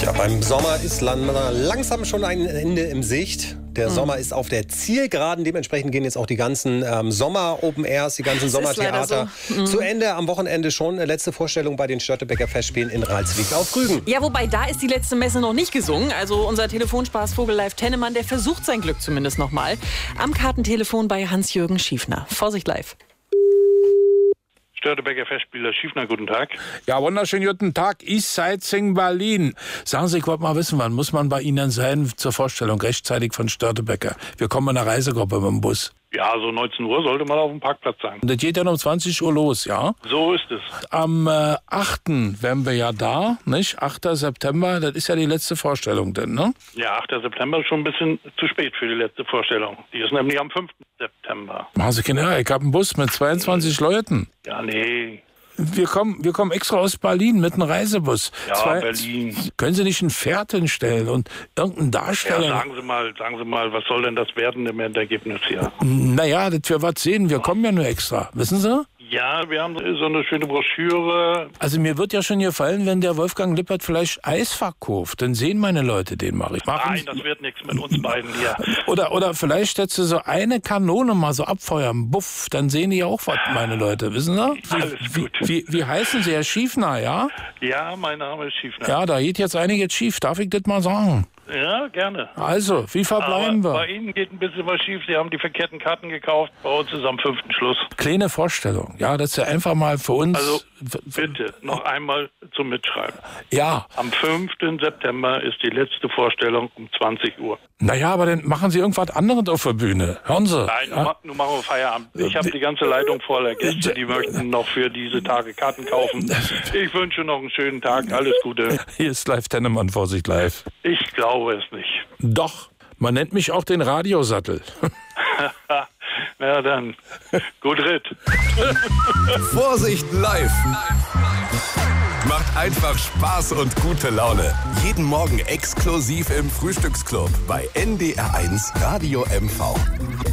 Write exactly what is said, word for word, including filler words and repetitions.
Ja, beim Sommer ist lang, langsam schon ein Ende im Sicht. Der mhm. Sommer ist auf der Zielgeraden. Dementsprechend gehen jetzt auch die ganzen ähm, Sommer-Open-Airs, die ganzen Sommertheater so. mhm. zu Ende. Am Wochenende schon eine letzte Vorstellung bei den Störtebeker Festspielen in Ralswiek auf Rügen. Ja, wobei da ist die letzte Messe noch nicht gesungen. Also unser Telefonspaß Vogel Live Tennemann, der versucht sein Glück zumindest noch mal. Am Kartentelefon bei Hans-Jürgen Schiefner. Vorsicht live. Störtebeker Festspieler Schiefner, guten Tag. Ja, wunderschönen guten Tag. Ich seid in Berlin. Sagen Sie, ich wollte mal wissen, wann muss man bei Ihnen sein zur Vorstellung rechtzeitig von Störtebeker? Wir kommen in einer Reisegruppe mit dem Bus. Ja, so neunzehn Uhr sollte man auf dem Parkplatz sein. Das geht dann um zwanzig Uhr los, ja? So ist es. Am äh, achten wären wir ja da, nicht? achter September, das ist ja die letzte Vorstellung denn, ne? Ja, achter September ist schon ein bisschen zu spät für die letzte Vorstellung. Die ist nämlich am fünften September. Machen Sie keine, ich habe einen Bus mit zweiundzwanzig nee. Leuten. Ja, nee. Wir kommen, wir kommen extra aus Berlin mit einem Reisebus. Ja, Zwei, Berlin. Können Sie nicht ein Pferd hinstellen und irgendeinen Darsteller? Ja, sagen Sie mal, sagen Sie mal, was soll denn das werden im Endergebnis hier? Naja, das wir was sehen. Wir kommen ja nur extra. Wissen Sie? Ja, wir haben so eine schöne Broschüre. Also mir wird ja schon gefallen, wenn der Wolfgang Lippert vielleicht Eis verkauft. Dann sehen meine Leute den mal. Ich Nein, das wird nichts mit uns beiden hier. Oder, oder vielleicht hättest du so eine Kanone mal so abfeuern. Buff, dann sehen die auch was, meine Leute. Wissen Sie? Wie, Alles gut. Wie, wie, wie heißen Sie, Herr Schiefner, ja? Ja, mein Name ist Schiefner. Ja, da geht jetzt einiges schief. Darf ich das mal sagen? Ja, gerne. Also, wie verbleiben Aber wir? bei Ihnen geht ein bisschen was schief. Sie haben die verkehrten Karten gekauft. Bei uns ist am fünften Schluss. Kleine Vorstellung. Ja, das ist ja einfach mal für uns. Also, bitte, noch einmal zum Mitschreiben. Ja. Am fünften September ist die letzte Vorstellung um zwanzig Uhr. Naja, aber dann machen Sie irgendwas anderes auf der Bühne. Hören Sie. Nein, ja? nun, nun machen wir Feierabend. Ich habe die ganze Leitung voller Gäste, die möchten noch für diese Tage Karten kaufen. Ich wünsche noch einen schönen Tag. Alles Gute. Hier ist Live Tennemann, Vorsicht live. Ich glaube es nicht. Doch, man nennt mich auch den Radiosattel. Na dann, gut Ritt. Vorsicht live. Macht einfach Spaß und gute Laune. Jeden Morgen exklusiv im Frühstücksclub bei N D R eins Radio M V.